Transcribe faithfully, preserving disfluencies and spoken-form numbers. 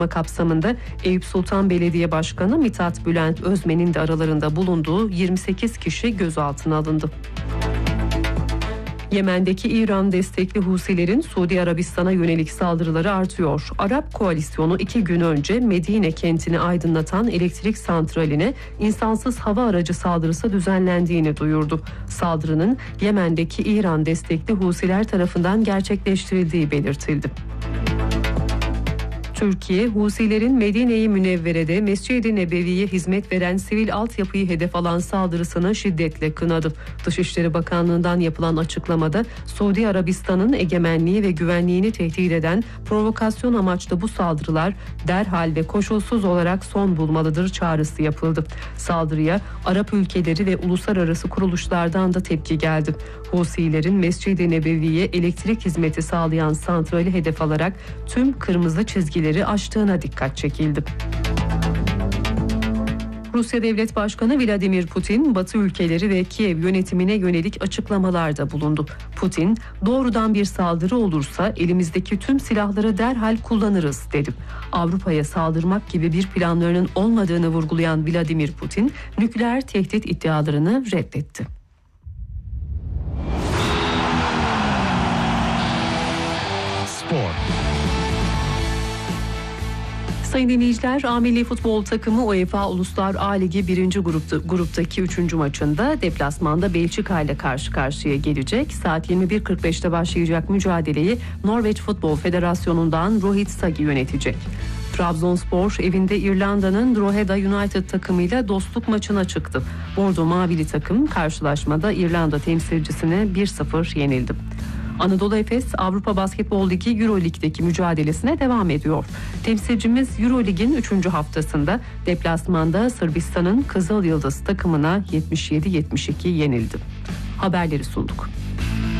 kapsamında Eyüp Sultan Belediye Başkanı Mithat Bülent Özmen'in de aralarında bulunduğu yirmi sekiz kişi gözaltına alındı. Yemen'deki İran destekli Husilerin Suudi Arabistan'a yönelik saldırıları artıyor. Arap koalisyonu iki gün önce Medine kentini aydınlatan elektrik santraline insansız hava aracı saldırısı düzenlendiğini duyurdu. Saldırının Yemen'deki İran destekli Husiler tarafından gerçekleştirildiği belirtildi. Türkiye, Husilerin Medine-i Münevvere'de Mescid-i Nebevi'ye hizmet veren sivil altyapıyı hedef alan saldırısını şiddetle kınadı. Dışişleri Bakanlığı'ndan yapılan açıklamada Suudi Arabistan'ın egemenliği ve güvenliğini tehdit eden provokasyon amaçlı bu saldırılar derhal ve koşulsuz olarak son bulmalıdır çağrısı yapıldı. Saldırıya Arap ülkeleri ve uluslararası kuruluşlardan da tepki geldi. Husilerin Mescid-i Nebevi'ye elektrik hizmeti sağlayan santrali hedef alarak tüm kırmızı çizgileri aştığına dikkat çekildi. Rusya Devlet Başkanı Vladimir Putin, Batı ülkeleri ve Kiev yönetimine yönelik açıklamalarda bulundu. Putin, doğrudan bir saldırı olursa elimizdeki tüm silahları derhal kullanırız dedi. Avrupa'ya saldırmak gibi bir planlarının olmadığını vurgulayan Vladimir Putin, nükleer tehdit iddialarını reddetti. Spor. Sayın dinleyiciler, A Milli Futbol takımı UEFA Uluslar A Ligi birinci grupta, gruptaki üçüncü maçında deplasmanda Belçika ile karşı karşıya gelecek. Saat yirmi bir kırk beşte başlayacak mücadeleyi Norveç Futbol Federasyonu'ndan Rohit Sagi yönetecek. Trabzonspor evinde İrlanda'nın Drogheda United takımıyla dostluk maçına çıktı. Bordo Mavili takım karşılaşmada İrlanda temsilcisine bir sıfır yenildi. Anadolu Efes Avrupa Basketbol Ligi Euro Lig'deki mücadelesine devam ediyor. Temsilcimiz Euro Lig'in üçüncü haftasında deplasmanda Sırbistan'ın Kızıl Yıldız takımına yetmiş yedi yetmiş iki yenildi. Haberleri sunduk.